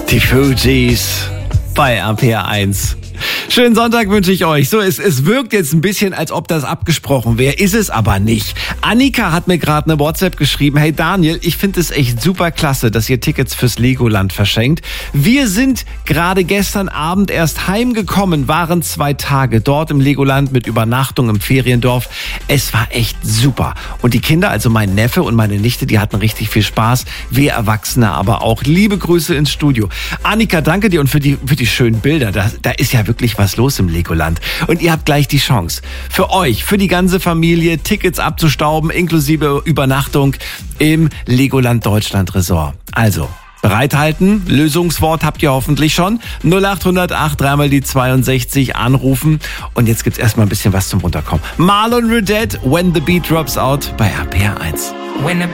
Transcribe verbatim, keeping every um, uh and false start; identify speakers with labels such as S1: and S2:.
S1: Die Fugees bei R P R eins. Schönen Sonntag wünsche ich euch. So, es, es wirkt jetzt ein bisschen, als ob das abgesprochen wäre, ist es aber nicht. Annika hat mir gerade eine WhatsApp geschrieben. Hey Daniel, ich finde es echt super klasse, dass ihr Tickets fürs Legoland verschenkt. Wir sind gerade gestern Abend erst heimgekommen, waren zwei Tage dort im Legoland mit Übernachtung im Feriendorf. Es war echt super. Und die Kinder, also mein Neffe und meine Nichte, die hatten richtig viel Spaß. Wir Erwachsene aber auch. Liebe Grüße ins Studio. Annika, danke dir und für die, für die schönen Bilder. Da, da ist ja wirklich was los im Legoland. Und ihr habt gleich die Chance, für euch, für die ganze Familie, Tickets abzustauben, inklusive Übernachtung im Legoland Deutschland Resort. Also, bereithalten, Lösungswort habt ihr hoffentlich schon. null acht null null acht, dreimal die zweiundsechzig anrufen. Und jetzt gibt's erstmal ein bisschen was zum Runterkommen. Marlon Redette, When the Beat Drops Out bei R P R eins.
S2: When the